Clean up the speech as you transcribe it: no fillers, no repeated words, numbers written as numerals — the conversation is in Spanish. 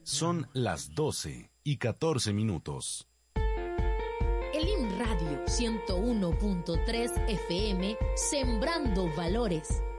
Son las 12:14. El Radio 101.3 FM, sembrando valores.